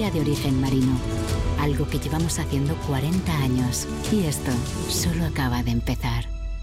cerveza de origen marino. Algo que llevamos haciendo 40 años. Y esto solo acaba de empezar.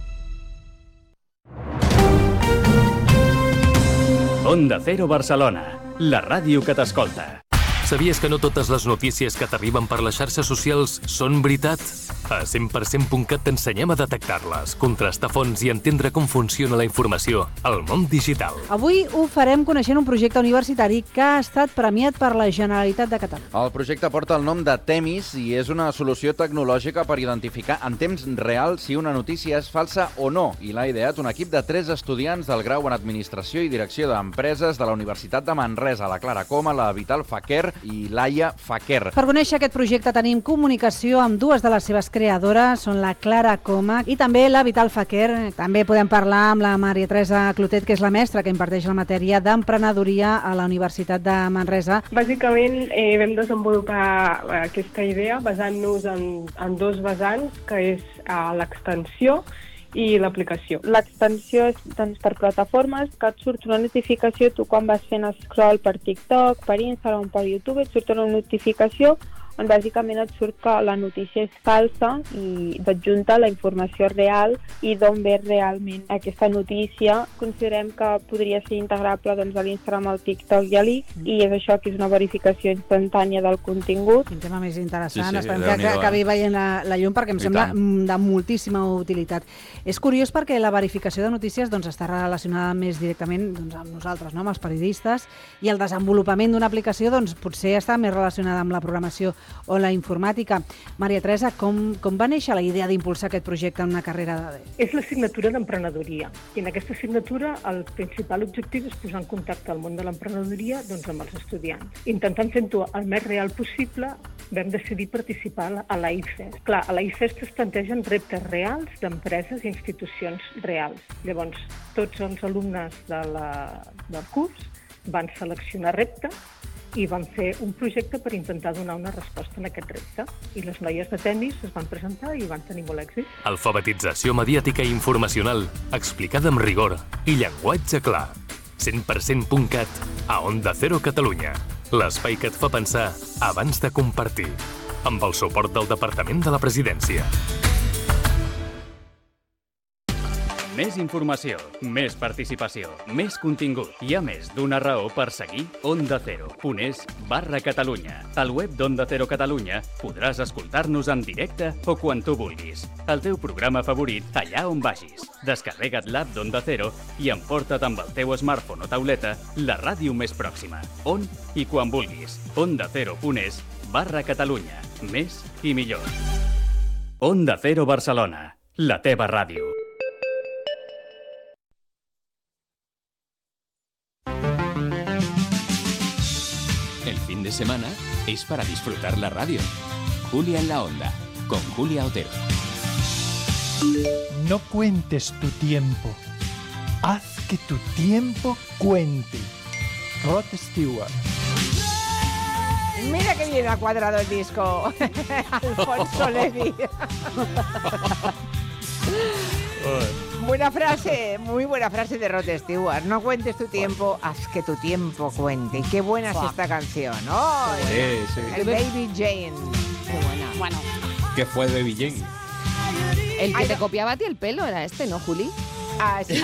Onda Cero Barcelona, la ràdio que t'escolta. Sabies que no totes les notícies que t'arriben per les xarxes socials són veritat? A 100%.cat t'ensenyem a detectar-les, contrastar fonts i entendre com funciona la informació al món digital. Avui ho farem coneixent un projecte universitari que ha estat premiat per la Generalitat de Catalunya. El projecte porta el nom de Temis i és una solució tecnològica per identificar en temps real si una notícia és falsa o no. I l'ha ideat un equip de 3 estudiants del grau en Administració i Direcció d'Empreses de la Universitat de Manresa, la Clara Coma, la Vital Faquer i Laia Faquer. Per conèixer aquest projecte tenim comunicació amb dues de les seves creadores, són la Clara Coma i també la Vital Faquer. També podem parlar amb la Maria Teresa Clotet, que és la mestra que imparteix la matèria d'emprenedoria a la Universitat de Manresa. Bàsicament vam desenvolupar aquesta idea basant-nos en dos vessants, que és l'extensió i l'aplicació. L'extensió és per plataformes, que et surt una notificació, tu quan vas fent scroll per TikTok, per Instagram, per YouTube, et surt una notificació on bàsicament et surt que la notícia és falsa i t'adjunta la informació real i d'on ve realment aquesta notícia. Considerem que podria ser integrable a l'Instagram, al TikTok i a l'X, i és això, que és una verificació instantània del contingut. Quin tema més interessant. Sí, Esperem que acabi veient la llum, perquè em sembla de moltíssima utilitat. És curiós perquè la verificació de notícies està relacionada més directament amb nosaltres, no? Amb els periodistes, i el desenvolupament d'una aplicació potser està més relacionada amb la programació o la informàtica. Maria Teresa, com va néixer la idea d'impulsar aquest projecte en una carrera de... És l'assignatura d'emprenedoria, i en aquesta assignatura el principal objectiu és posar en contacte el món de l'emprenedoria amb els estudiants. Intentant fer-ho el més real possible, vam decidir participar a la iFest. Clar, a la iFest es plantegen reptes reals d'empreses i institucions reals. Llavors, tots els alumnes del curs van seleccionar reptes i van fer un projecte per intentar donar una resposta a aquest repte. I les noies de Temis es van presentar i van tenir molt èxit. Alfabetització mediàtica i informacional, explicada amb rigor i llenguatge clar. 100%.cat a Onda Cero Catalunya. L'espai que et fa pensar abans de compartir. Amb el suport del Departament de la Presidència. Més informació, més participació, més contingut. Hi ha més d'una raó per seguir Onda Cero.es/Catalunya. Al web d'Onda Cero Catalunya podràs escoltar-nos en directe o quan tu vulguis. El teu programa favorit allà on vagis. Descarrega't l'app d'Onda Cero i emporta't amb el teu smartphone o tauleta la ràdio més pròxima. On i quan vulguis. OndaCero.es/Catalunya. Més i millor. Onda Cero Barcelona. La teva ràdio. De semana es para disfrutar la radio. Julia en la Onda, con Julia Otero. No cuentes tu tiempo. Haz que tu tiempo cuente. Rod Stewart. Mira que bien ha cuadrado el disco. Alfonso Levi. Buena frase, muy buena frase de Rod Stewart. No cuentes tu tiempo, haz que tu tiempo cuente. Y qué buena es esta canción, ¿no? Sí. El Baby Jane. Qué buena. Bueno. ¿Qué fue Baby Jane? El que te copiaba a ti el pelo era este, ¿no, Juli? Ah, sí.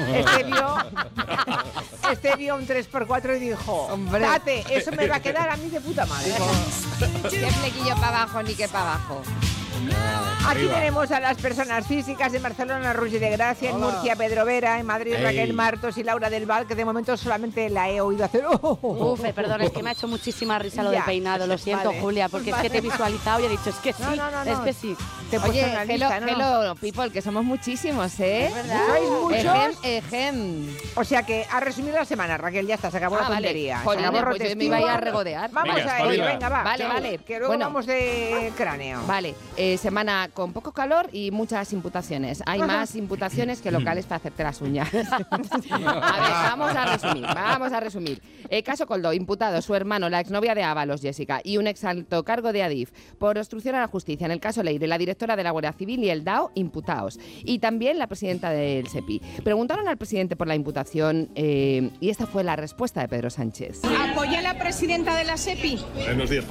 Este vio un 3x4 y dijo, hombre, date, eso me va a quedar a mí de puta madre. Qué flequillo para abajo ni qué para abajo. Aquí tenemos a las personas físicas de Barcelona, Roger de Gracia, en Murcia, Pedro Vera, en Madrid, Raquel Martos y Laura del Val, que de momento solamente la he oído hacer. Uf, perdón, es que me ha hecho muchísima risa lo del peinado, lo siento, vale. Julia, porque es que te he visualizado y he dicho, es que sí, es que sí. Oye, hello, people, que somos muchísimos, ¿eh? ¿Es verdad? ¿Sois muchos? Ejem. O sea que, a resumir la semana, Raquel, ya está, se acabó la tontería. Joder, pues yo me iba a ir a regodear. Vamos a ello, venga, va. Vale. Que luego vamos de cráneo. Vale, semana con poco calor y muchas imputaciones. Hay más imputaciones que locales para hacerte las uñas. A ver, vamos a resumir. Caso Coldo, imputado su hermano, la exnovia de Ábalos, Jessica, y un ex alto cargo de Adif por obstrucción a la justicia. En el caso Leire, la directora de la Guardia Civil y el DAO, imputados. Y también la presidenta del SEPI. Preguntaron al presidente por la imputación y esta fue la respuesta de Pedro Sánchez. ¿Apoya a la presidenta de la SEPI? Buenos días.